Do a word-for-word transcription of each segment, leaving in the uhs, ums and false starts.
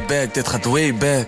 back, dit gaat way back.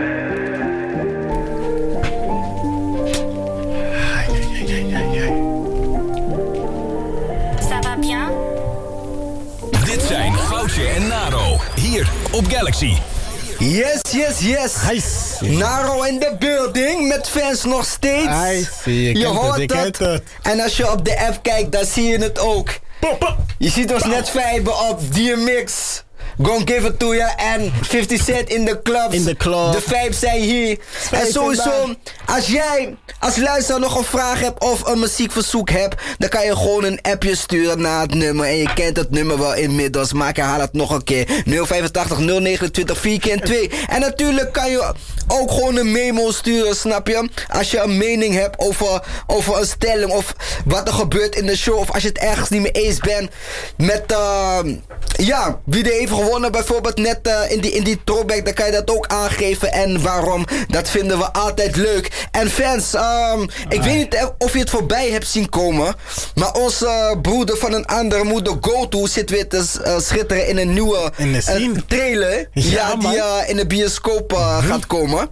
Dit zijn Goudje en Naro, hier op Galaxy. Yes, yes, yes. Nice. Naro in the building, met fans nog steeds. I see, je, je kent hoort het, je het. kent het. En als je op de app kijkt, dan zie je het ook. Je ziet ons net viben op D M X. Gon Give It To Ya en fifty Cent in de clubs. In de club. De vibes zijn hier. Vibes En sowieso, zijn als jij als luisteraar nog een vraag hebt of een muziekverzoek hebt, dan kan je gewoon een appje sturen naar het nummer. En je kent het nummer wel inmiddels, maar ik herhaal het nog een keer. nul vijfentachtig nul negenentwintig vier keer twee. En natuurlijk kan je ook gewoon een memo sturen, snap je? Als je een mening hebt over, over een stelling of wat er gebeurt in de show. Of als je het ergens niet mee eens bent met, uh, ja, wie er heeft gewonnen bijvoorbeeld net uh, in, die, in die throwback. Dan kan je dat ook aangeven en waarom. Dat vinden we altijd leuk. En fans, um, ik ah. weet niet of je het voorbij hebt zien komen. Maar onze uh, broeder van een andere moeder, GoTo, zit weer te uh, schitteren in een nieuwe in de uh, trailer. Ja, ja die uh, in de bioscoop uh, hm. gaat komen.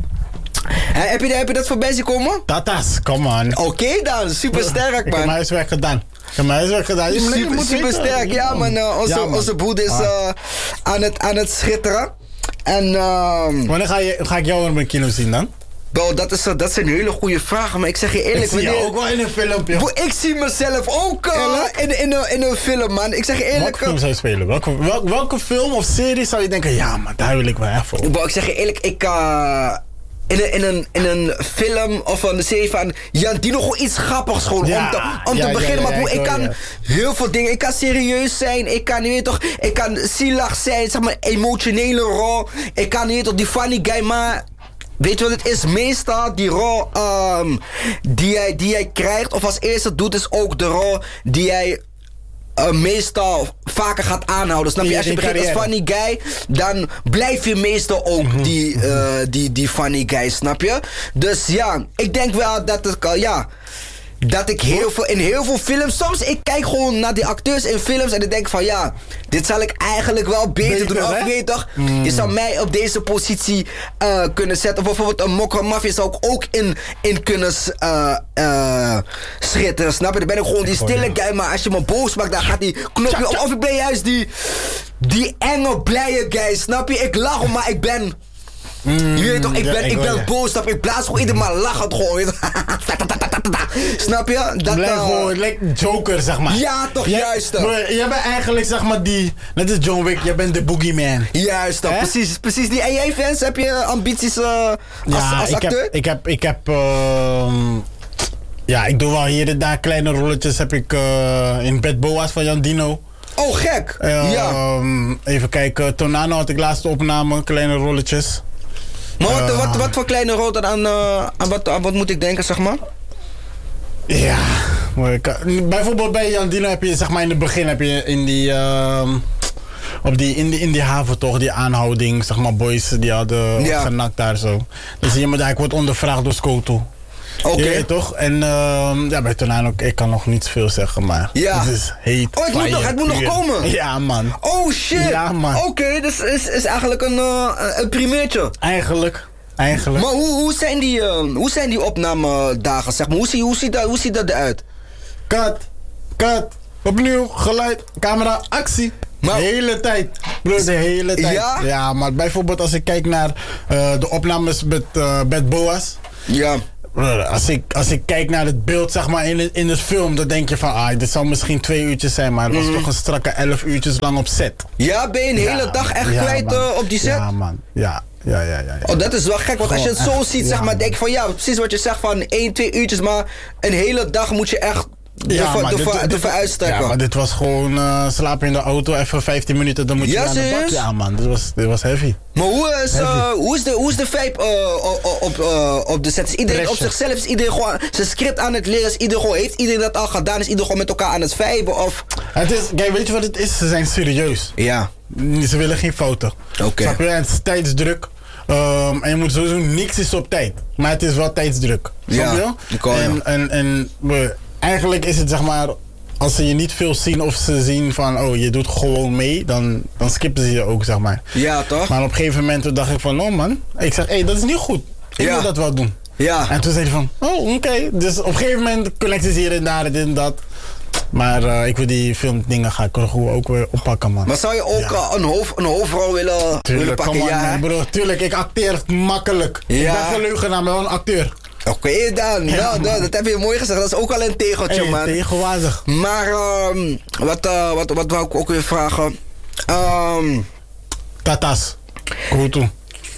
Uh, heb, je, heb je dat voorbij zien komen? Tatas, come on. Oké okay dan, super sterk man. Ik heb mijn huiswerk gedaan. Ik heb mijn huiswerk gedaan. Je super, moet super sterk, ja man. Uh, onze, ja, man. Onze broeder is uh, aan, het, aan het schitteren. En, uh, wanneer ga, je, ga ik jou in mijn kino zien dan? Bro, dat is, dat zijn hele goede vragen, maar ik zeg je eerlijk... Ik zie je ook wel in een filmpje. Bro, ik zie mezelf ook uh, in, in, in, in een film, man. Ik zeg je eerlijk... Welke film zou je spelen? Welke, wel, welke film of serie zou je denken, ja, maar daar wil ik wel echt voor? Bro, ik zeg je eerlijk, ik... Uh, In een, in, een, in een film of een serie van Jan Dino gewoon iets grappigs gewoon ja, om te, om ja, te beginnen. Ja, ja, maar ik, ik kan ja. heel veel dingen. Ik kan serieus zijn. Ik kan, je weet toch, ik kan zielig zijn. Zeg maar emotionele rol. Ik kan, je weet toch, die funny guy. Maar weet je wat het is? Meestal die rol um, die, jij, die jij krijgt of als eerste doet is ook de rol die jij Uh, meestal vaker gaat aanhouden. Snap je? Als je begint als funny guy, dan blijf je meestal ook mm-hmm. die, uh, die, die funny guy, snap je? Dus ja, ik denk wel dat het kan, ja. Dat ik heel veel, in heel veel films, soms ik kijk gewoon naar die acteurs in films en ik denk van ja, dit zal ik eigenlijk wel beter, beter doen. Of weet je toch, mm. je zou mij op deze positie uh, kunnen zetten. Of bijvoorbeeld een Mokka Mafia zou ik ook in, in kunnen uh, uh, schitteren, snap je? Dan ben ik gewoon die stille guy, maar als je me boos maakt, dan gaat die knopje op. Of ik ben juist die, die enge, blije guy, snap je? Ik lach om, maar ik ben... Mm, je weet toch, ik ben, ja, ik ik ben boos, snap je? Ik blaas gewoon ieder maar lachend gewoon. Snap je? Dat blijf uh, gewoon, like Joker, zeg maar. Ja, toch, jij, juist. Jij bent eigenlijk, zeg maar, die, net als John Wick, jij bent de boogeyman. Juist, toch, precies, precies die. En jij, fans, heb je ambities uh, als, ja, als ik acteur? Heb, ik heb, ik heb, uh, ja, ik doe wel hier en daar kleine rolletjes. Heb ik uh, in Bad Boas van Jan Dino. Oh, gek. Uh, ja. Um, even kijken, Tornado had ik laatste opname, kleine rolletjes. Maar wat, uh, wat, wat voor kleine rol dan aan, uh, aan, wat, aan wat moet ik denken, zeg maar? Ja, maar ik, bijvoorbeeld bij Jan Dino heb je, zeg maar in het begin heb je in die, uh, op die, in die, in die haven toch, die aanhouding, zeg maar boys die hadden ja. genakt daar zo. Dan zie je me daar, ik word ondervraagd door Skoto. Oké. Okay. Toch? En uh, ja, bij Tornado, ik kan nog niet veel zeggen, maar ja. het is heet. Oh, het moet, nog, het moet nog komen? Ja, man. Oh, shit. Ja, man. Oké, okay, dus is, is eigenlijk een, uh, een primeurtje. Eigenlijk. Eigenlijk. Maar hoe, hoe, zijn die, uh, hoe zijn die opnamedagen, zeg maar? Hoe, zie, hoe, ziet dat, hoe ziet dat eruit? Cut. Cut. Opnieuw. Geluid. Camera. Actie. Maar, de hele tijd. Bro, de hele tijd. Ja? Ja, maar bijvoorbeeld als ik kijk naar uh, de opnames met uh, Bad Boas. Ja. Als ik, als ik kijk naar het beeld, zeg maar, in het, in het film, dan denk je van, ah, dit zou misschien twee uurtjes zijn, maar het was mm. toch een strakke elf uurtjes lang op set. Ja, ben je een hele ja, dag echt ja, kwijt uh, op die set? Ja, man. Ja, ja, ja, ja. ja. Oh, dat is wel gek, want Gewoon als je het zo echt, ziet, ja, zeg maar, man. denk je van, ja, precies wat je zegt van één, twee uurtjes, maar een hele dag moet je echt ervoor uitstrekken. Ja, maar dit was gewoon uh, slapen in de auto, even vijftien minuten, dan moet je ja, aan de bak. Ja, man, dit was, dit was heavy. Maar hoe is, uh, hoe is, de, hoe is de vibe uh, op, uh, op de set? Is iedereen Pressure. Op zichzelf? Is iedereen gewoon zijn script aan het leren? Is iedereen gewoon, heeft iedereen dat al gedaan? Is iedereen gewoon met elkaar aan het viben? Of? Het is, kijk, weet je wat het is? Ze zijn serieus. Ja. Ze willen geen fouten. Oké. Okay. Snap je? Het is tijdsdruk. Um, en je moet sowieso, niks is op tijd. Maar het is wel tijdsdruk. Snap je? Ja. En, en, en we, eigenlijk is het, zeg maar, als ze je niet veel zien of ze zien van, oh, je doet gewoon mee, dan, dan skippen ze je ook, zeg maar. Ja, toch? Maar op een gegeven moment dacht ik van, oh man, ik zeg, hé, hey, dat is niet goed. Ik ja. wil dat wel doen. Ja. En toen zei hij van, oh, oké. Okay. Dus op een gegeven moment connecten ze hier en daar, dit en dat. Maar uh, ik wil die filmdingen gaan ik ook weer oppakken, man. Maar zou je ook ja. een, hoofd, een hoofdrol willen, tuurlijk, willen pakken? Man, ja, bro, tuurlijk, ik acteer makkelijk. Ja. Ik ben geen leugenaar, maar wel een acteur. Oké okay, dan, ja, nou, dat, dat heb je mooi gezegd. Dat is ook al een tegeltje, hey, man. Tegenwaardig. Maar um, wat, uh, wat, wat wou ik ook weer vragen? Um, Tatas, go to.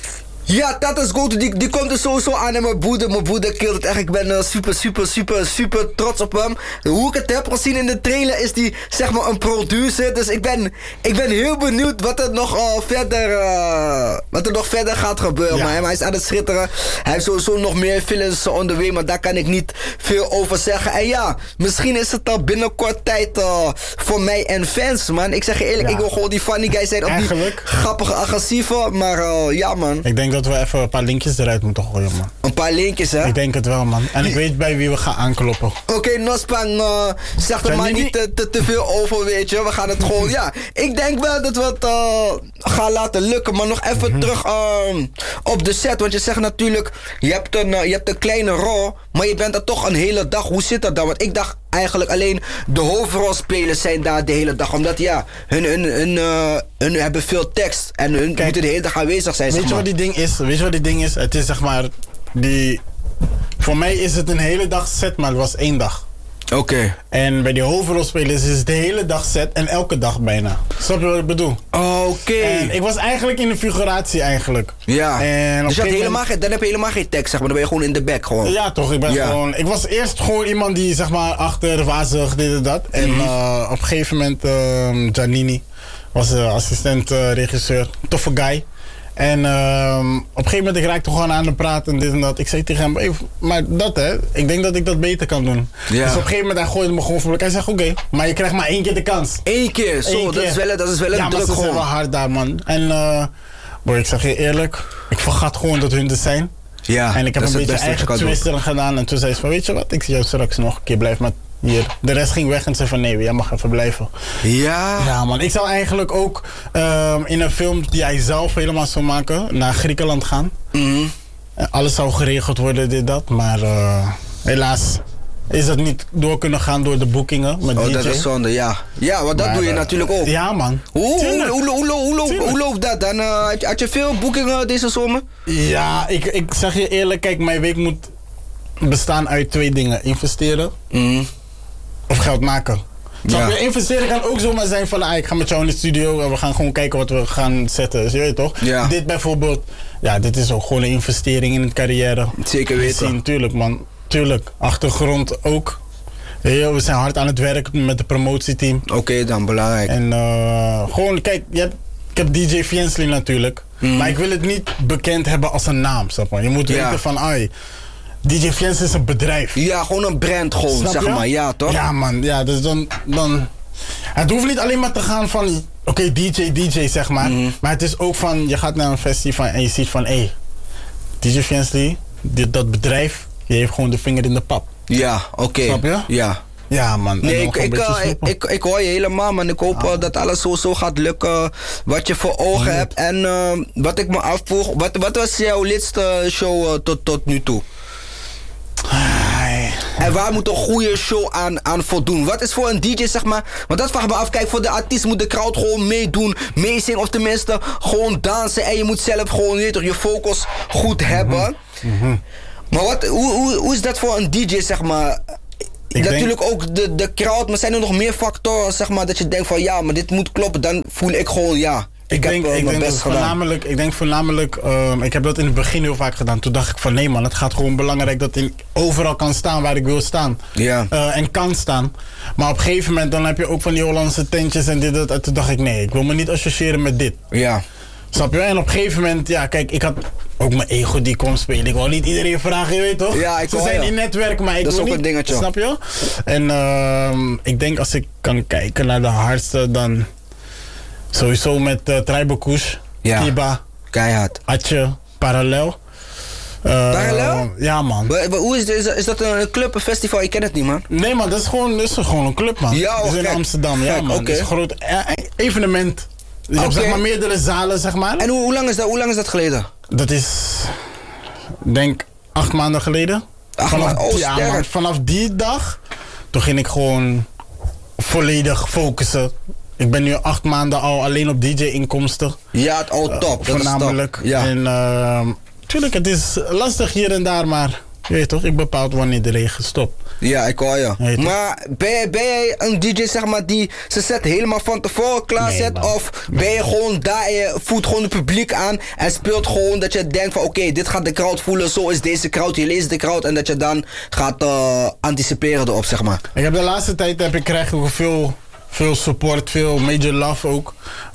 Ja, Tatas Go To, die, die komt er sowieso aan en mijn broeder, mijn broeder killt het echt. Ik ben uh, super, super, super, super trots op hem. Hoe ik het heb gezien in de trailer is die, zeg maar, een producer. Dus ik ben, ik ben heel benieuwd wat er nog uh, verder, uh, wat er nog verder gaat gebeuren. Ja. Maar hij is aan het schitteren. Hij heeft sowieso nog meer films on the way, maar daar kan ik niet veel over zeggen. En ja, misschien is het al binnenkort tijd uh, voor mij en fans, man. Ik zeg je eerlijk, ja. ik wil gewoon die funny guy zijn. Op Eigenlijk. die grappige, agressieve, maar uh, ja, man. Ik denk dat we even een paar linkjes eruit moeten gooien, man. Een paar linkjes, hè? Ik denk het wel, man. En ik weet bij wie we gaan aankloppen. Oké, okay, Nospang, uh, zeg er maar niet te, te, te veel over, weet je. We gaan het gewoon, ja. Ik denk wel dat we het uh, gaan laten lukken. Maar nog even mm-hmm. terug uh, op de set. Want je zegt natuurlijk, je hebt, een, uh, je hebt een kleine rol, maar je bent er toch een hele dag. Hoe zit dat dan? Want ik dacht eigenlijk alleen de hoofdrolspelers zijn daar de hele dag. Omdat ja, hun, hun, hun, uh, hun hebben veel tekst. En hun Kijk, moeten de hele dag aanwezig zijn. Weet je wat die ding is? Weet je wat die ding is? Het is zeg maar, die... Voor mij is het een hele dag set, maar het was één dag. Oké. Okay. En bij die hoofdrolspelers is het de hele dag set en elke dag bijna. Snap je wat ik bedoel? Oké. Okay. En ik was eigenlijk in de figuratie eigenlijk. Ja. En dus je had helemaal moment... geen, dan heb je helemaal geen tekst, zeg maar. Dan ben je gewoon in de back gewoon. Ja, toch. Ik ben ja. gewoon... Ik was eerst gewoon iemand die, zeg maar, achter wazig, dit en dat. En mm-hmm. uh, op een gegeven moment, uh, Giannini was uh, assistent uh, regisseur. Toffe guy. En um, op een gegeven moment ik raakte gewoon aan de praten en dit en dat. Ik zei tegen hem, hey, maar dat hè, ik denk dat ik dat beter kan doen. Ja. Dus op een gegeven moment hij gooide me gewoon voor elkaar. Hij zegt oké, okay, maar je krijgt maar één keer de kans. Eén keer, zo, Eén dat, keer. Is wel, dat is wel een ja, druk gewoon. Ja, maar ze zijn wel hard daar, man. En uh, boy, ik zeg je eerlijk, ik vergat gewoon dat hun er zijn. Ja, en ik heb een beetje eigen twist erin gedaan. En toen zei ze van, weet je wat, ik zie jou straks nog een keer, blijf maar hier. De rest ging weg en zei van, nee, jij mag even blijven. Ja? Ja, man. Ik zou eigenlijk ook uh, in een film die hij zelf helemaal zou maken, naar Griekenland gaan. Mm-hmm. Alles zou geregeld worden, dit, dat. Maar uh, helaas is dat niet door kunnen gaan door de boekingen. Met oh, D J. Dat is zonde, ja. Ja, want dat maar, doe je uh, natuurlijk ook. Ja, man. Hoe, hoe, hoe, hoe, hoe, hoe, hoe loopt dat dan? Uh, had je veel boekingen deze zomer? Ja, ik, ik zeg je eerlijk, kijk, mijn week moet bestaan uit twee dingen. Investeren mm. of geld maken. Ja. Je investeren kan ook zomaar zijn van, ah, ik ga met jou in de studio en we gaan gewoon kijken wat we gaan zetten. Dus je weet toch? Ja. Dit bijvoorbeeld, ja, dit is ook gewoon een investering in een carrière. Zeker weten. Zien, tuurlijk, man. Tuurlijk. Achtergrond ook. We zijn hard aan het werk met het promotieteam. Oké, okay, dan belangrijk. En uh, gewoon, kijk, je hebt, ik heb D J Fiensley natuurlijk. Mm. Maar ik wil het niet bekend hebben als een naam, zeg maar. Je moet ja. weten van, ai, D J Fiensley is een bedrijf. Ja, gewoon een brand gewoon, Snap zeg je? maar. Ja, toch? Ja, man. Ja, dus dan, dan... Het hoeft niet alleen maar te gaan van, oké, okay, D J, D J, zeg maar. Mm. Maar het is ook van, je gaat naar een festival en je ziet van, hé, hey, D J Fiensley, dit, dat bedrijf, die heeft gewoon de vinger in de pap. Ja, oké. Okay. Snap je? Ja. Ja, man. Nee, ik, ik, uh, ik, ik, ik hoor je helemaal, man. Ik hoop ah. uh, dat alles zo, zo gaat lukken wat je voor ogen mm. hebt. En uh, wat ik me afvroeg, wat, wat was jouw laatste show uh, tot, tot nu toe? Ai. En waar moet een goede show aan, aan voldoen? Wat is voor een D J, zeg maar? Want dat vraag me af. Kijk, voor de artiest moet de crowd gewoon meedoen, meezingen. Of tenminste, gewoon dansen. En je moet zelf gewoon weet toch, je focus goed mm-hmm. hebben. Mm-hmm. Maar wat, hoe, hoe, hoe is dat voor een D J, zeg maar? Ik Natuurlijk denk... ook de, de crowd, maar zijn er nog meer factoren, zeg maar, dat je denkt van ja, maar dit moet kloppen. Dan voel ik gewoon ja. Ik, ik heb denk, uh, ik mijn denk best dat gedaan. Voornamelijk, ik denk voornamelijk, um, ik heb dat in het begin heel vaak gedaan. Toen dacht ik van nee man, het gaat gewoon belangrijk dat ik overal kan staan waar ik wil staan. Ja. Uh, en kan staan. Maar op een gegeven moment dan heb je ook van die Hollandse tentjes en dit, dat. En toen dacht ik nee, ik wil me niet associëren met dit. Ja. Snap je? En op een gegeven moment, ja kijk, ik had ook mijn ego die kon spelen. Ik wil niet iedereen vragen, je weet toch? Ja, ik Ze zijn ja. in netwerk, maar ik dat wil is ook niet, een dingetje. Snap je? En uh, ik denk als ik kan kijken naar de hardste, dan sowieso met uh, Tribal Kush, ja. Kiba, Keihard, Atje, Parallel. Uh, Parallel? Ja, man. Maar, maar hoe is, is, is dat een club, een festival? Ik ken het niet, man. Nee, man, dat is gewoon, dat is gewoon een club, man. Ja, dat is in kijk. Amsterdam, ja, Kijk, man. okay. Dat is een groot eh, evenement. Je Okay. hebt zeg maar meerdere zalen, zeg maar. En hoe, hoe, lang is dat, hoe lang is dat geleden? Dat is, denk acht maanden geleden. Acht vanaf, maanden, oh, ja, sterk. man, vanaf die dag, toen ging ik gewoon volledig focussen. Ik ben nu acht maanden al alleen op D J-inkomsten. Ja, het al top. Uh, voornamelijk. Top. Ja. En uh, tuurlijk, het is lastig hier en daar, maar je weet toch, ik bepaal wanneer de regen stopt. Ja, ik hoor je. Weet Maar ben jij, ben jij een D J, zeg maar, die zijn set helemaal van tevoren klaarzet? Nee, of ben je gewoon daar en je voelt gewoon het publiek aan en speelt gewoon dat je denkt van oké, okay, dit gaat de crowd voelen, zo is deze crowd, je leest de crowd en dat je dan gaat uh, anticiperen erop, zeg maar. Ik heb de laatste tijd heb ik krijg ik veel, veel support, veel major love ook.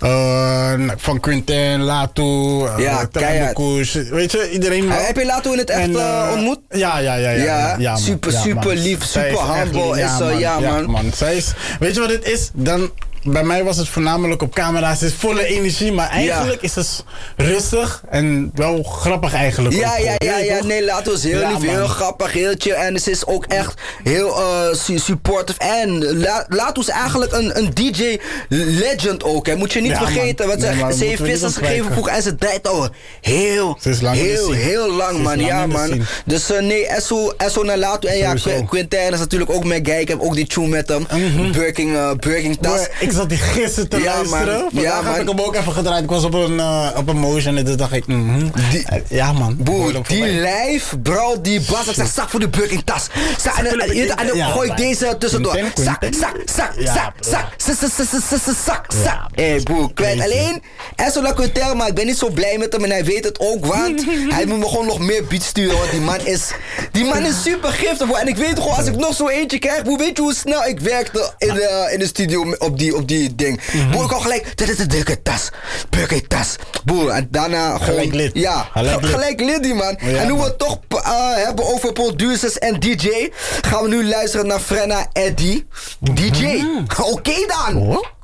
Uh, van Quinten, Latu, uh, Ja, keihard. Koers, weet je, iedereen wel. Uh, heb je Latu in het echt En, uh, uh, ontmoet? Ja, ja, ja. ja, Ja, ja man. super, ja, super man. lief, Zij super is echt humble. lief. Is, uh, ja, ja, man. man. Zij is, weet je wat het is? Dan, bij mij was het voornamelijk op camera's. Het is volle energie, maar eigenlijk ja. is het rustig en wel grappig eigenlijk. Ja, ook, ja, ja, ja. toch? Nee, Latu is heel ja, lief, man. heel grappig, heel chill. En ze is ook echt heel uh, su supportive. En La Latu is eigenlijk een, een D J legend ook, hè. Moet je niet ja, vergeten. Want nee, ze, ze heeft vissers gegeven vroeger en ze draait al heel, heel, heel lang, man. Ja, man. Dus uh, nee, Esso, Esso naar Latu. En ja, Qu Quinten is natuurlijk ook mijn guy. Ik heb ook die tune met hem. Mm-hmm. Birking, uh, Birking tas. Maar ik zat die gisteren te ja, luisteren. Man. Vandaag Ja, heb man. ik hem ook even gedraaid. Ik was op een, uh, op een motion en toen dacht ik... Mm-hmm. die, ja, man. Boer, die lijf, bro, die bas. Ik zeg, zak voor de Birking tas. Zak, en, en, en, en ja, gooi deze tussendoor. Zak, zak, zak, zak, zak, zak, zak, zak. Hé, boer, kwijt alleen. Esso naar Quinten, maar ik ben niet zo blij met hem en hij weet het ook, want hij moet me gewoon nog meer beats sturen, want die man is, die man is super giftig, boy. En ik weet gewoon, als ik nog zo eentje krijg, boer, weet je hoe snel ik werkte in de, in de studio op die, op die ding. Mm-hmm. Boer, ik al gelijk, dit is de dikke tas, Birking tas. Boer, en daarna gewoon, gelijk lid. ja, gelijk lid, gelijk lid die man. Oh, ja, en nu we het toch uh, hebben over producers en D J, gaan we nu luisteren naar Frenna Eddy, D J. Mm-hmm. Oké okay dan. Oh.